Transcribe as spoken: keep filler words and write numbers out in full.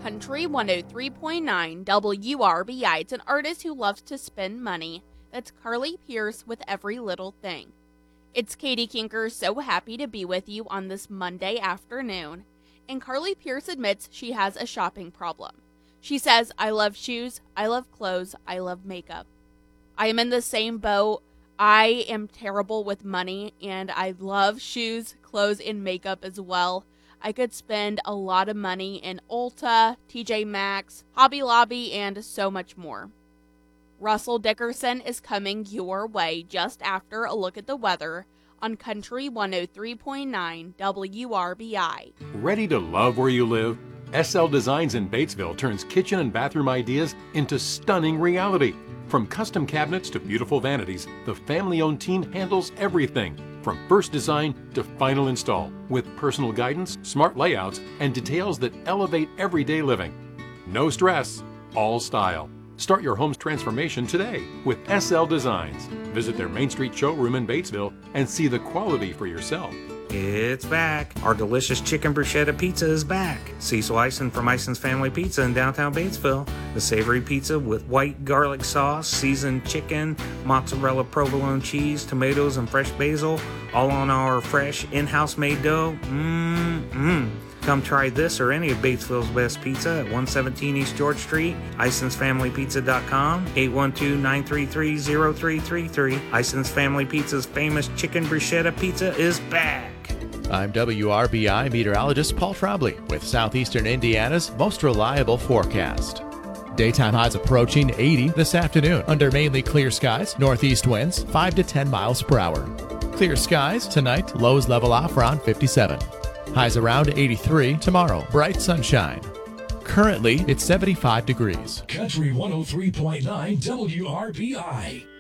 Country one oh three point nine W R B I. It's an artist who loves to spend money. That's Carly Pearce with Every Little Thing. It's Katie Kinker, so happy to be with you on this Monday afternoon. And Carly Pearce admits she has a shopping problem. She says, I love shoes, I love clothes, I love makeup. I am in the same boat. I am terrible with money, and I love shoes, clothes, and makeup as well. I could spend a lot of money in Ulta, T J Maxx, Hobby Lobby, and so much more. Russell Dickerson is coming your way just after a look at the weather on Country one oh three point nine W R B I. Ready to love where you live? S L Designs in Batesville turns kitchen and bathroom ideas into stunning reality. From custom cabinets to beautiful vanities, the family-owned team handles everything, from first design to final install, with personal guidance, smart layouts, and details that elevate everyday living. No stress, all style. Start your home's transformation today with S L Designs. Visit their Main Street showroom in Batesville and see the quality for yourself. It's back. Our delicious chicken bruschetta pizza is back. Cecil Eisen from Eisen's Family Pizza in downtown Batesville. The savory pizza with white garlic sauce, seasoned chicken, mozzarella provolone cheese, tomatoes, and fresh basil, all on our fresh in-house made dough. Mmm-mmm. Come try this or any of Batesville's best pizza at one seventeen East George Street, Isons Family Pizza dot com, eight one two, nine three three, zero three three three. Isons Family Pizza's famous chicken bruschetta pizza is back. I'm W R B I meteorologist Paul Trombley with Southeastern Indiana's most reliable forecast. Daytime highs approaching eighty this afternoon under mainly clear skies, northeast winds five to ten miles per hour. Clear skies tonight, lows level off around fifty-seven. Highs around eighty-three tomorrow, bright sunshine. Currently, it's seventy-five degrees. Country one oh three point nine W R B I.